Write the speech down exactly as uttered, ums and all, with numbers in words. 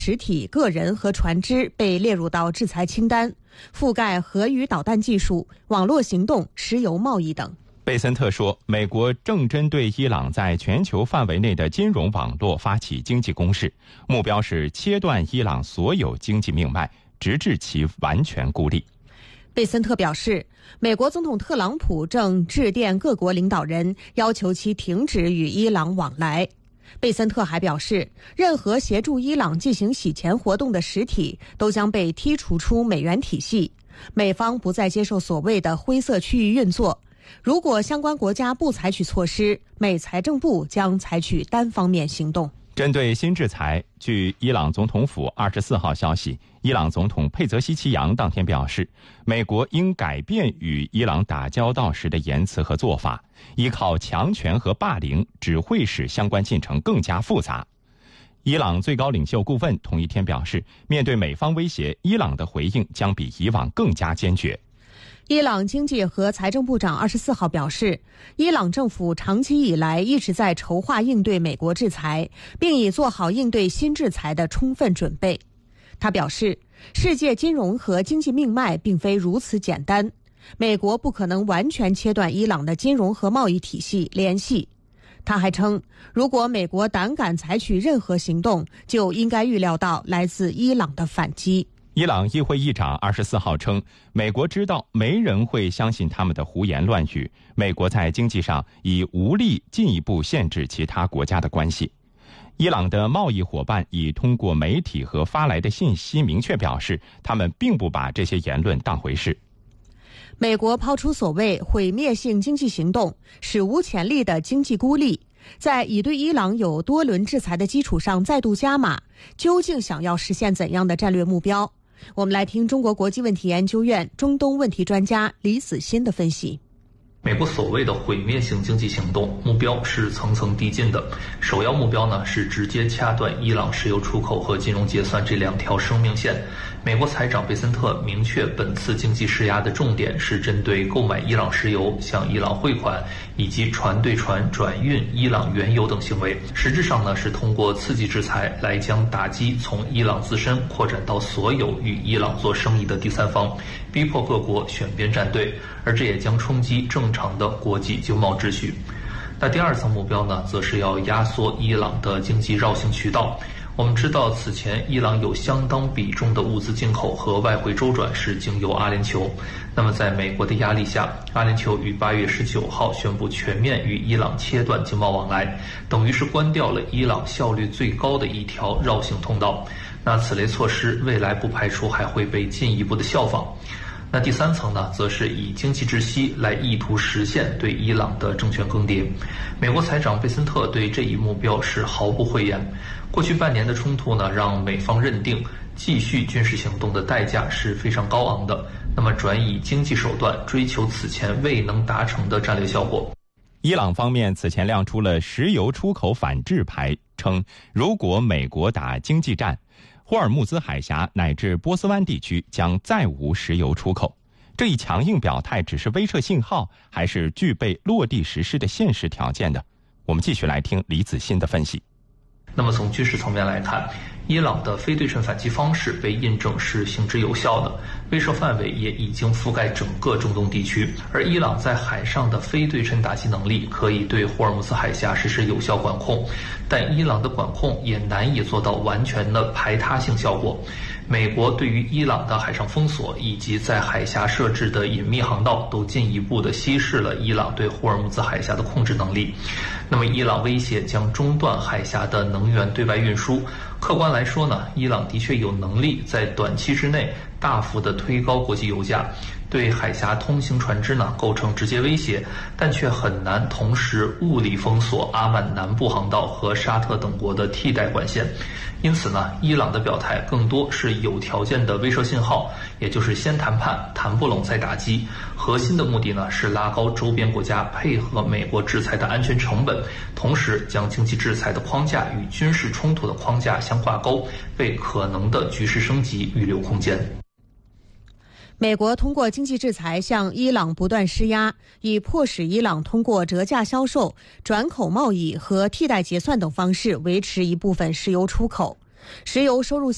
实体、个人和船只被列入到制裁清单，覆盖核与导弹技术、网络行动、石油贸易等。 贝森特说，美国正针对伊朗在全球范围内的金融网络发起经济攻势，目标是切断伊朗所有经济命脉，直至其完全孤立。 贝森特表示，美国总统特朗普正致电各国领导人，要求其停止与伊朗往来。贝森特还表示，任何协助伊朗进行洗钱活动的实体都将被剔除出美元体系，美方不再接受所谓的灰色区域运作。如果相关国家不采取措施，美财政部将采取单方面行动。 针对新制裁，据伊朗总统府二十四号消息，伊朗总统佩泽希奇扬当天表示，美国应改变与伊朗打交道时的言辞和做法，依靠强权和霸凌只会使相关进程更加复杂。伊朗最高领袖顾问同一天表示，面对美方威胁，伊朗的回应将比以往更加坚决。 伊朗经济和财政部长二十四号表示，伊朗政府长期以来一直在筹划应对美国制裁，并已做好应对新制裁的充分准备。他表示，世界金融和经济命脉并非如此简单，美国不可能完全切断伊朗的金融和贸易体系联系。他还称，如果美国胆敢采取任何行动，就应该预料到来自伊朗的反击。 伊朗议会议长二十四号称，美国知道没人会相信他们的胡言乱语，美国在经济上已无力进一步限制其他国家的关系。伊朗的贸易伙伴已通过媒体和发来的信息明确表示，他们并不把这些言论当回事。 美国抛出所谓毁灭性经济行动，史无前例的经济孤立，在已对伊朗有多轮制裁的基础上再度加码，究竟想要实现怎样的战略目标？我们来听中国国际问题研究院中东问题专家李子欣的分析。 美国所谓的毁灭性经济行动目标是层层递进的，首要目标呢是直接掐断伊朗石油出口和金融结算这两条生命线。美国财长贝森特明确，本次经济施压的重点是针对购买伊朗石油、向伊朗汇款以及船对船转运伊朗原油等行为。实质上呢是通过刺激制裁来将打击从伊朗自身扩展到所有与伊朗做生意的第三方，逼迫各国选边站队，而这也将冲击正常的国际经贸秩序。那第二层目标呢，则是要压缩伊朗的经济绕行渠道。我们知道，此前伊朗有相当比重的物资进口和外汇周转是经由阿联酋。那么在美国的压力下，阿联酋于八月十九号宣布全面与伊朗切断经贸往来，等于是关掉了伊朗效率最高的一条绕行通道。那此类措施未来不排除还会被进一步的效仿。那第三层呢，则是以经济窒息来意图实现对伊朗的政权更迭。美国财长贝森特对这一目标是毫不讳言。过去半年的冲突呢，让美方认定继续军事行动的代价是非常高昂的，那么转以经济手段追求此前未能达成的战略效果。 伊朗方面此前亮出了石油出口反制牌，称如果美国打经济战，霍尔木兹海峡乃至波斯湾地区将再无石油出口。这一强硬表态只是威慑信号，还是具备落地实施的现实条件呢？我们继续来听李子欣的分析。 那么从军事层面来看，伊朗的非对称反击方式被印证是行之有效的，威慑范围也已经覆盖整个中东地区。而伊朗在海上的非对称打击能力可以对霍尔木兹海峡实施有效管控，但伊朗的管控也难以做到完全的排他性效果。美国对于伊朗的海上封锁以及在海峡设置的隐秘航道都进一步的稀释了伊朗对霍尔木兹海峡的控制能力。那么伊朗威胁将中断海峡的能源对外运输，客观来说呢，伊朗的确有能力在短期之内大幅的推高国际油价，对海峡通行船只呢构成直接威胁，但却很难同时物理封锁阿曼南部航道和沙特等国的替代管线。因此呢，伊朗的表态更多是有条件的威慑信号，也就是先谈判，谈不拢再打击。核心的目的呢是拉高周边国家配合美国制裁的安全成本，同时将经济制裁的框架与军事冲突的框架相挂钩，为可能的局势升级预留空间。 美国通过经济制裁向伊朗不断施压，以迫使伊朗通过折价销售、转口贸易和替代结算等方式维持一部分石油出口。石油收入